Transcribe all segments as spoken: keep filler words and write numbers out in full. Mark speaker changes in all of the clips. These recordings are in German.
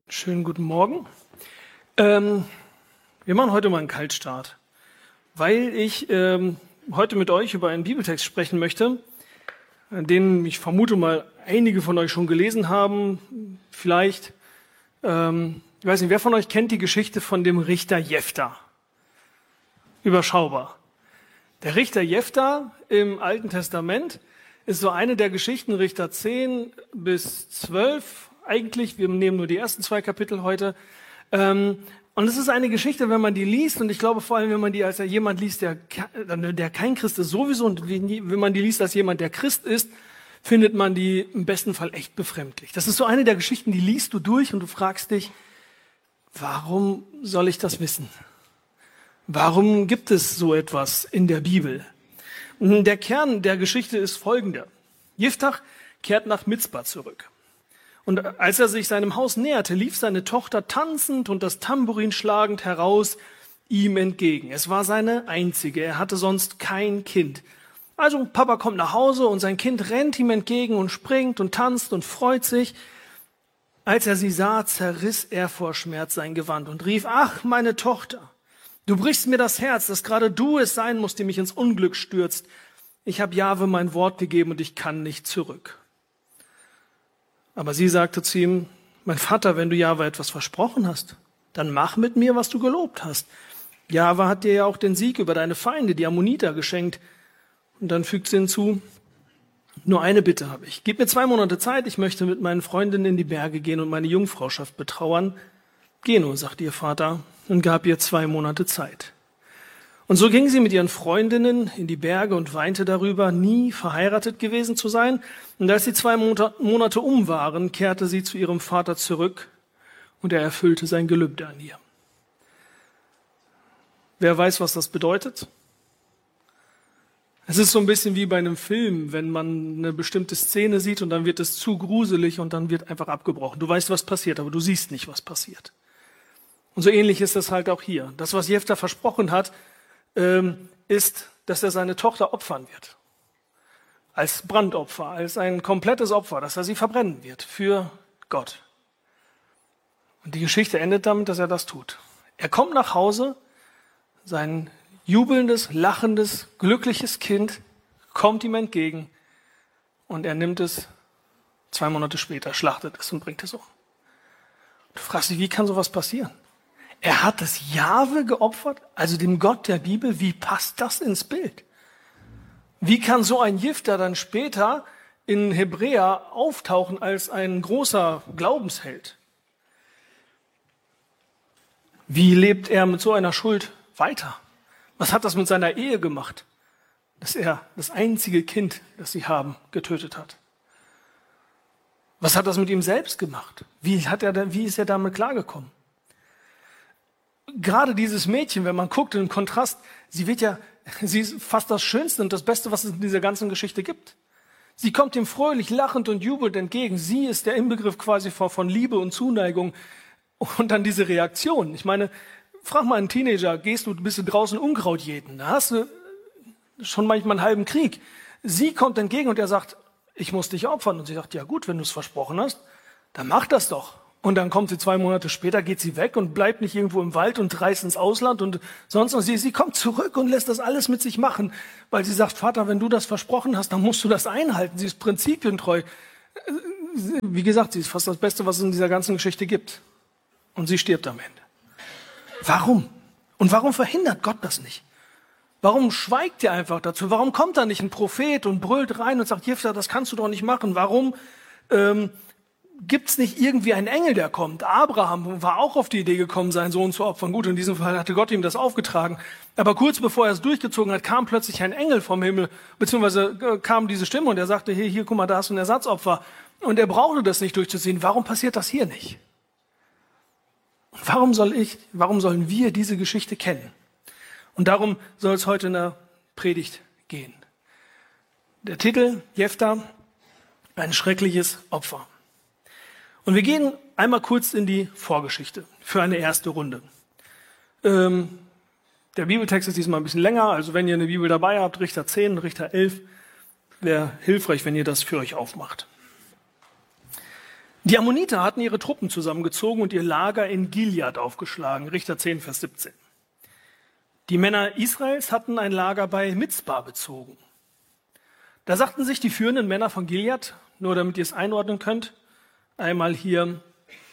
Speaker 1: Schönen guten Morgen. Ähm, wir machen heute mal einen Kaltstart, weil ich ähm, heute mit euch über einen Bibeltext sprechen möchte, den ich vermute mal einige von euch schon gelesen haben. Vielleicht, ähm, ich weiß nicht, wer von euch kennt die Geschichte von dem Richter Jefta? Überschaubar. Der Richter Jefta im Alten Testament ist so eine der Geschichten, Richter zehn bis zwölf eigentlich. Wir nehmen nur die ersten zwei Kapitel heute. Ähm, und es ist eine Geschichte, wenn man die liest, und ich glaube vor allem, wenn man die als jemand liest, der, der kein Christ ist sowieso, und wenn man die liest als jemand, der Christ ist, findet man die im besten Fall echt befremdlich. Das ist so eine der Geschichten, die liest du durch und du fragst dich, warum soll ich das wissen? Warum gibt es so etwas in der Bibel? Und der Kern der Geschichte ist folgender. Jiftach kehrt nach Mizpah zurück. Und als er sich seinem Haus näherte, lief seine Tochter tanzend und das Tambourin schlagend heraus ihm entgegen. Es war seine einzige, er hatte sonst kein Kind. Also Papa kommt nach Hause und sein Kind rennt ihm entgegen und springt und tanzt und freut sich. Als er sie sah, zerriss er vor Schmerz sein Gewand und rief, ach, meine Tochter, du brichst mir das Herz, dass gerade du es sein musst, die mich ins Unglück stürzt. Ich habe Jahwe mein Wort gegeben und ich kann nicht zurück. Aber sie sagte zu ihm, mein Vater, wenn du Jahwe etwas versprochen hast, dann mach mit mir, was du gelobt hast. Jahwe hat dir ja auch den Sieg über deine Feinde, die Ammoniter, geschenkt. Und dann fügt sie hinzu, nur eine Bitte habe ich. Gib mir zwei Monate Zeit, ich möchte mit meinen Freundinnen in die Berge gehen und meine Jungfrauschaft betrauern. Geh nur, sagte ihr Vater, und gab ihr zwei Monate Zeit. Und so ging sie mit ihren Freundinnen in die Berge und weinte darüber, nie verheiratet gewesen zu sein. Und als die zwei Monate um waren, kehrte sie zu ihrem Vater zurück und er erfüllte sein Gelübde an ihr. Wer weiß, was das bedeutet? Es ist so ein bisschen wie bei einem Film, wenn man eine bestimmte Szene sieht und dann wird es zu gruselig und dann wird einfach abgebrochen. Du weißt, was passiert, aber du siehst nicht, was passiert. Und so ähnlich ist das halt auch hier. Das, was Jefta versprochen hat, ist, dass er seine Tochter opfern wird. Als Brandopfer, als ein komplettes Opfer, dass er sie verbrennen wird für Gott. Und die Geschichte endet damit, dass er das tut. Er kommt nach Hause, sein jubelndes, lachendes, glückliches Kind kommt ihm entgegen und er nimmt es zwei Monate später, schlachtet es und bringt es um. Du fragst dich, wie kann sowas passieren? Er hat das Jahwe geopfert, also dem Gott der Bibel. Wie passt das ins Bild? Wie kann so ein Jefta dann später in Hebräer auftauchen als ein großer Glaubensheld? Wie lebt er mit so einer Schuld weiter? Was hat das mit seiner Ehe gemacht, dass er das einzige Kind, das sie haben, getötet hat? Was hat das mit ihm selbst gemacht? Wie hat er, wie ist er damit klargekommen? Gerade dieses Mädchen, wenn man guckt, im Kontrast, sie wird ja, sie ist fast das Schönste und das Beste, was es in dieser ganzen Geschichte gibt. Sie kommt ihm fröhlich, lachend und jubelnd entgegen. Sie ist der Inbegriff quasi von, von Liebe und Zuneigung. Und dann diese Reaktion. Ich meine, frag mal einen Teenager, gehst du, bist du draußen Unkraut jäten? Da hast du schon manchmal einen halben Krieg. Sie kommt entgegen und er sagt, ich muss dich opfern. Und sie sagt, ja gut, wenn du es versprochen hast, dann mach das doch. Und dann kommt sie zwei Monate später, geht sie weg und bleibt nicht irgendwo im Wald und reist ins Ausland und sonst was. Sie, sie kommt zurück und lässt das alles mit sich machen, weil sie sagt, Vater, wenn du das versprochen hast, dann musst du das einhalten. Sie ist prinzipientreu. Wie gesagt, sie ist fast das Beste, was es in dieser ganzen Geschichte gibt. Und sie stirbt am Ende. Warum? Und warum verhindert Gott das nicht? Warum schweigt er einfach dazu? Warum kommt da nicht ein Prophet und brüllt rein und sagt, Jefta, das kannst du doch nicht machen? Warum ähm, Gibt es nicht irgendwie einen Engel, der kommt? Abraham war auch auf die Idee gekommen, seinen Sohn zu opfern. Gut, in diesem Fall hatte Gott ihm das aufgetragen. Aber kurz bevor er es durchgezogen hat, kam plötzlich ein Engel vom Himmel, beziehungsweise kam diese Stimme und er sagte, hier, hier, guck mal, da hast du ein Ersatzopfer. Und er brauchte das nicht durchzuziehen. Warum passiert das hier nicht? Und warum soll ich, warum sollen wir diese Geschichte kennen? Und darum soll es heute in der Predigt gehen. Der Titel, Jefta, ein schreckliches Opfer. Und wir gehen einmal kurz in die Vorgeschichte für eine erste Runde. Ähm, der Bibeltext ist diesmal ein bisschen länger, also wenn ihr eine Bibel dabei habt, Richter zehn, Richter elf, wäre hilfreich, wenn ihr das für euch aufmacht. Die Ammoniter hatten ihre Truppen zusammengezogen und ihr Lager in Gilead aufgeschlagen. Richter zehn, Vers siebzehn. Die Männer Israels hatten ein Lager bei Mizpah bezogen. Da sagten sich die führenden Männer von Gilead, nur damit ihr es einordnen könnt, einmal hier,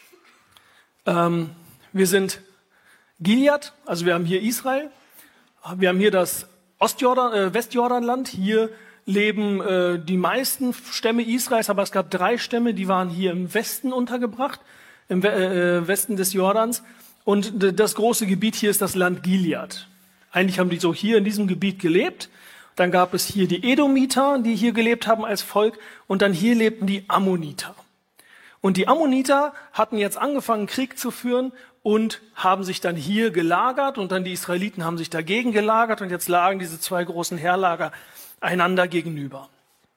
Speaker 1: ähm, wir sind Gilead, also wir haben hier Israel, wir haben hier das Ostjordan, äh, Westjordanland, hier leben äh, die meisten Stämme Israels, aber es gab drei Stämme, die waren hier im Westen untergebracht, im äh, Westen des Jordans. Und das große Gebiet hier ist das Land Gilead. Eigentlich haben die so hier in diesem Gebiet gelebt. Dann gab es hier die Edomiter, die hier gelebt haben als Volk. Und dann hier lebten die Ammoniter. Und die Ammoniter hatten jetzt angefangen, Krieg zu führen und haben sich dann hier gelagert. Und dann die Israeliten haben sich dagegen gelagert. Und jetzt lagen diese zwei großen Heerlager einander gegenüber.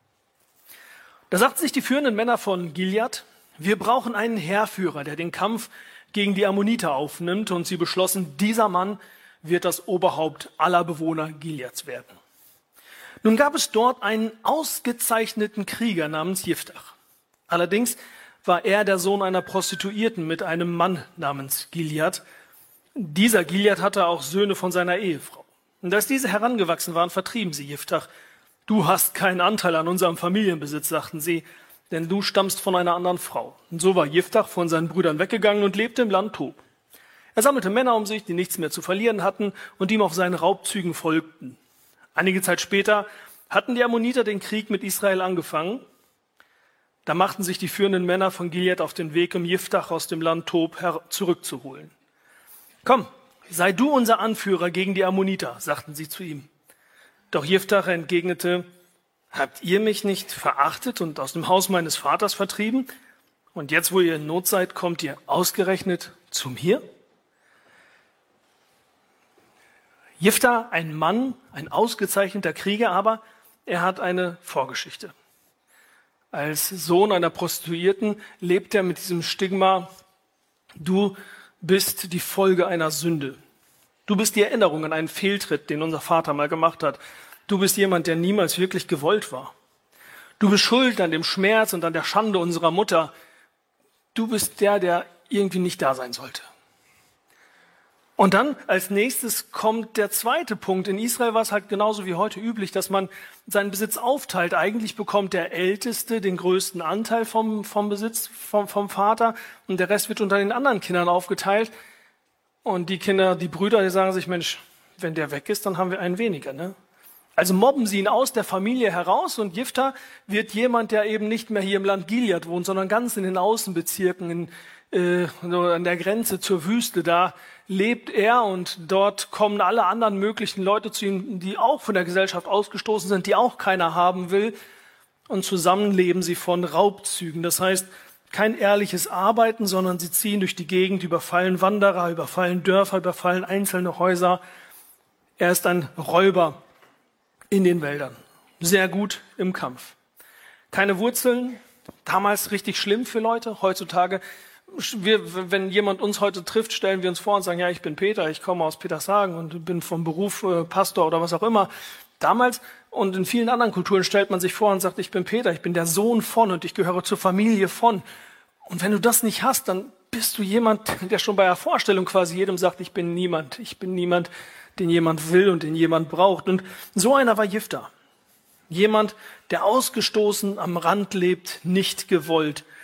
Speaker 1: Da sagten sich die führenden Männer von Gilead, wir brauchen einen Heerführer, der den Kampf gegen die Ammoniter aufnimmt. Und sie beschlossen, dieser Mann wird das Oberhaupt aller Bewohner Gileads werden. Nun gab es dort einen ausgezeichneten Krieger namens Jiftach. Allerdings war er der Sohn einer Prostituierten mit einem Mann namens Gilead. Dieser Gilead hatte auch Söhne von seiner Ehefrau. Und als diese herangewachsen waren, vertrieben sie Jiftach. Du hast keinen Anteil an unserem Familienbesitz, sagten sie, denn du stammst von einer anderen Frau. Und so war Jiftach von seinen Brüdern weggegangen und lebte im Land Tob. Er sammelte Männer um sich, die nichts mehr zu verlieren hatten und ihm auf seinen Raubzügen folgten. Einige Zeit später hatten die Ammoniter den Krieg mit Israel angefangen. Da machten sich die führenden Männer von Gilead auf den Weg, um Jiftach aus dem Land Tob zurückzuholen. Komm, sei du unser Anführer gegen die Ammoniter, sagten sie zu ihm. Doch Jiftach entgegnete, habt ihr mich nicht verachtet und aus dem Haus meines Vaters vertrieben? Und jetzt, wo ihr in Not seid, kommt ihr ausgerechnet zu mir? Jiftach, ein Mann, ein ausgezeichneter Krieger, aber er hat eine Vorgeschichte. Als Sohn einer Prostituierten lebt er mit diesem Stigma, du bist die Folge einer Sünde. Du bist die Erinnerung an einen Fehltritt, den unser Vater mal gemacht hat. Du bist jemand, der niemals wirklich gewollt war. Du bist schuld an dem Schmerz und an der Schande unserer Mutter. Du bist der, der irgendwie nicht da sein sollte. Und dann als nächstes kommt der zweite Punkt. In Israel war es halt genauso wie heute üblich, dass man seinen Besitz aufteilt. Eigentlich bekommt der Älteste den größten Anteil vom, vom Besitz vom, vom Vater und der Rest wird unter den anderen Kindern aufgeteilt. Und die Kinder, die Brüder, die sagen sich, Mensch, wenn der weg ist, dann haben wir einen weniger, ne? Also mobben sie ihn aus der Familie heraus und Jiftach wird jemand, der eben nicht mehr hier im Land Gilead wohnt, sondern ganz in den Außenbezirken, in, äh, an der Grenze zur Wüste, da lebt er und dort kommen alle anderen möglichen Leute zu ihm, die auch von der Gesellschaft ausgestoßen sind, die auch keiner haben will. Und zusammen leben sie von Raubzügen. Das heißt, kein ehrliches Arbeiten, sondern sie ziehen durch die Gegend, überfallen Wanderer, überfallen Dörfer, überfallen einzelne Häuser. Er ist ein Räuber in den Wäldern. Sehr gut im Kampf. Keine Wurzeln, damals richtig schlimm für Leute. Heutzutage, wir, wenn jemand uns heute trifft, stellen wir uns vor und sagen, ja, ich bin Peter, ich komme aus Petershagen und bin vom Beruf äh, Pastor oder was auch immer. Damals und in vielen anderen Kulturen stellt man sich vor und sagt, ich bin Peter, ich bin der Sohn von und ich gehöre zur Familie von. Und wenn du das nicht hast, dann bist du jemand, der schon bei der Vorstellung quasi jedem sagt, ich bin niemand, ich bin niemand, den jemand will und den jemand braucht. Und so einer war Jiftach. Jemand, der ausgestoßen am Rand lebt, nicht gewollt.